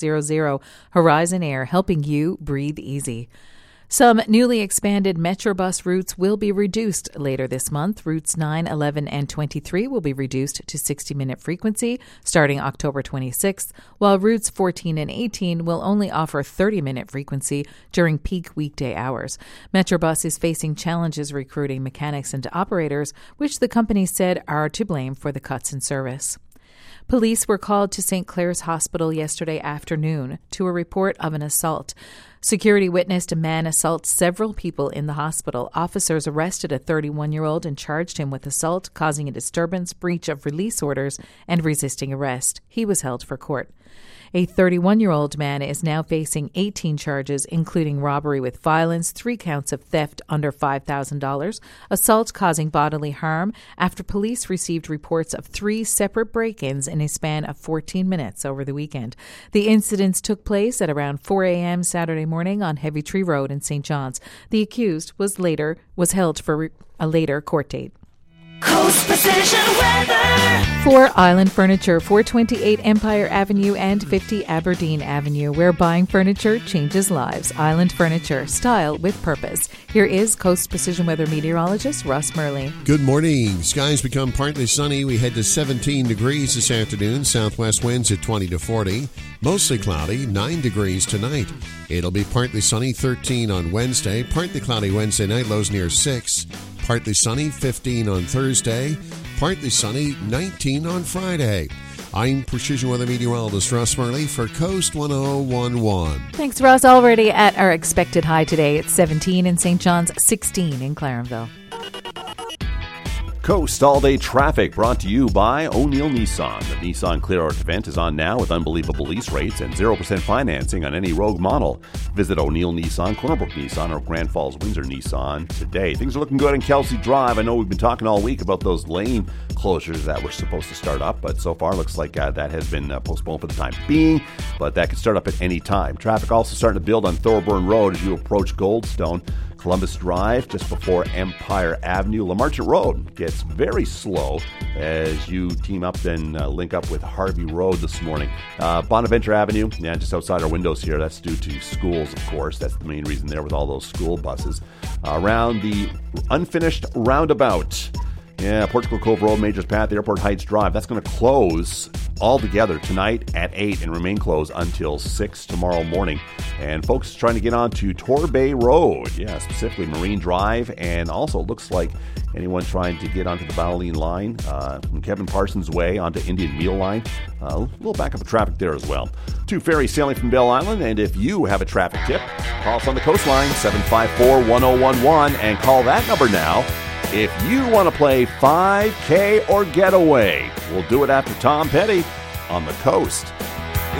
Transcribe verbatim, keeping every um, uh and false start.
hundred. Horizon Air, helping you breathe easy. Some newly expanded Metrobus routes will be reduced later this month. Routes nine, eleven, and twenty-three will be reduced to sixty-minute frequency starting October twenty-sixth, while routes fourteen and eighteen will only offer thirty-minute frequency during peak weekday hours. Metrobus is facing challenges recruiting mechanics and operators, which the company said are to blame for the cuts in service. Police were called to Saint Clair's Hospital yesterday afternoon to a report of an assault. Security witnessed a man assault several people in the hospital. Officers arrested a thirty-one-year-old and charged him with assault, causing a disturbance, breach of release orders, and resisting arrest. He was held for court. A thirty-one-year-old man is now facing eighteen charges, including robbery with violence, three counts of theft under five thousand dollars, assault causing bodily harm, after police received reports of three separate break-ins in a span of fourteen minutes over the weekend. The incidents took place at around four a.m. Saturday morning on Heavy Tree Road in Saint John's. The accused was later was held for a later court date. Coast Precision Weather. For Island Furniture, four twenty-eight Empire Avenue and fifty Aberdeen Avenue, where buying furniture changes lives. Island Furniture, style with purpose. Here is Coast Precision Weather meteorologist Russ Murley. Good morning. Skies become partly sunny. We head to seventeen degrees this afternoon. Southwest winds at twenty to forty. Mostly cloudy, nine degrees tonight. It'll be partly sunny, thirteen on Wednesday. Partly cloudy Wednesday night, lows near six. Partly sunny, fifteen on Thursday. Partly sunny, nineteen on Friday. I'm Precision Weather Meteorologist Russ Murley for Coast one oh one point one. Thanks, Russ. Already at our expected high today. It's seventeen in Saint John's, sixteen in Clarenville. Coast All-Day Traffic brought to you by O'Neill Nissan. The Nissan Clear Out event is on now with unbelievable lease rates and zero percent financing on any Rogue model. Visit O'Neill Nissan, Cornerbrook Nissan, or Grand Falls Windsor Nissan today. Things are looking good on Kelsey Drive. I know we've been talking all week about those lane closures that were supposed to start up, but so far looks like uh, that has been uh, postponed for the time being, but that could start up at any time. Traffic also starting to build on Thorburn Road as you approach Goldstone. Columbus Drive, just before Empire Avenue. LaMarchant Road gets very slow as you team up and uh, link up with Harvey Road this morning. Uh, Bonaventure Avenue, yeah, just outside our windows here. That's due to schools, of course. That's the main reason there with all those school buses. Uh, around the unfinished roundabout. Yeah, Portugal Cove Road, Majors Path, Airport Heights Drive. That's going to close altogether tonight at eight and remain closed until six tomorrow morning. And folks trying to get on to Torbay Road, yeah, specifically Marine Drive, and also looks like anyone trying to get onto the Ballleen line uh, from Kevin Parsons Way onto Indian Meal Line. Uh, a little backup of traffic there as well. Two ferries sailing from Bell Island, and if you have a traffic tip, call us on the coastline, seven five four, one oh one one, and call that number now if you want to play five K or Getaway. We'll do it after Tom Petty on the Coast.